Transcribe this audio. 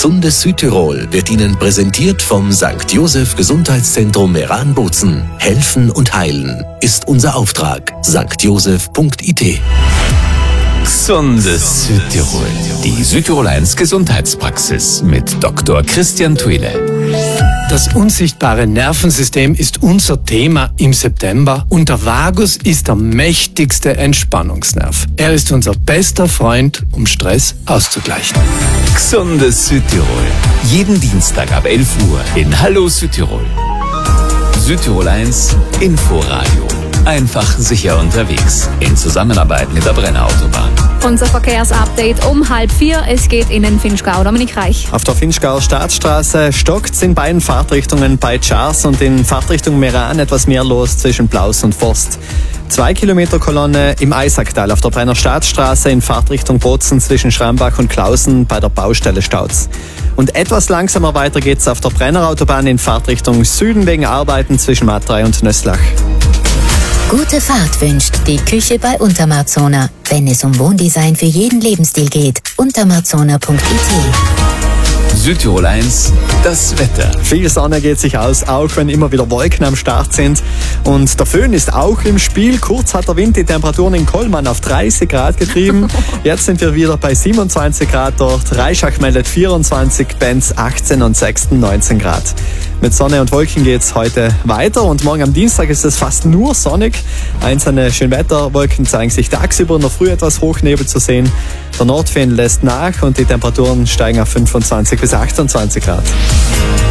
Gesundes Südtirol wird Ihnen präsentiert vom St. Joseph Gesundheitszentrum Meran-Bozen. Helfen und heilen ist unser Auftrag. stjoseph.it. Gesundes Südtirol. Die Südtirol 1 Gesundheitspraxis mit Dr. Christian Thuile. Das unsichtbare Nervensystem ist unser Thema im September und der Vagus ist der mächtigste Entspannungsnerv. Er ist unser bester Freund, um Stress auszugleichen. Gesundes Südtirol. Jeden Dienstag ab 11 Uhr in Hallo Südtirol. Südtirol 1 Inforadio. Einfach sicher unterwegs. In Zusammenarbeit mit der Brenner Autobahn. Unser Verkehrsupdate um 3:30. Es geht in den Finchgau. Dominik Reich. Auf der Finchgauer Staatsstraße stockt es in beiden Fahrtrichtungen bei Chars und in Fahrtrichtung Meran etwas mehr los zwischen Blaus und Forst. 2 Kilometer Kolonne im Eisacktal auf der Brenner Staatsstraße in Fahrtrichtung Bozen zwischen Schrambach und Klausen bei der Baustelle staut's. Und etwas langsamer weiter geht's auf der Brenner Autobahn in Fahrtrichtung Süden wegen Arbeiten zwischen Matrei und Nösslach. Gute Fahrt wünscht die Küche bei Untermarzona. Wenn es um Wohndesign für jeden Lebensstil geht, untermarzona.it. Südtirol 1, das Wetter. Viel Sonne geht sich aus, auch wenn immer wieder Wolken am Start sind. Und der Föhn ist auch im Spiel. Kurz hat der Wind die Temperaturen in Kollmann auf 30 Grad getrieben. Jetzt sind wir wieder bei 27 Grad dort. Reischach meldet 24, Benz 18 und Sexton 19 Grad. Mit Sonne und Wolken geht's heute weiter und morgen am Dienstag ist es fast nur sonnig. Einzelne Schönwetterwolken zeigen sich tagsüber in der Früh etwas Hochnebel zu sehen. Der Nordwind lässt nach und die Temperaturen steigen auf 25 bis 28 Grad.